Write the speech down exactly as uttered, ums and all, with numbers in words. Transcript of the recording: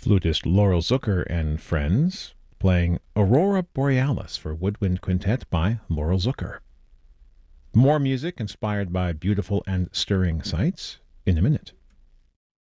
flutist Laurel Zucker and Friends playing Aurora Borealis for Woodwind Quintet by Laurel Zucker. More music inspired by beautiful and stirring sights in a minute.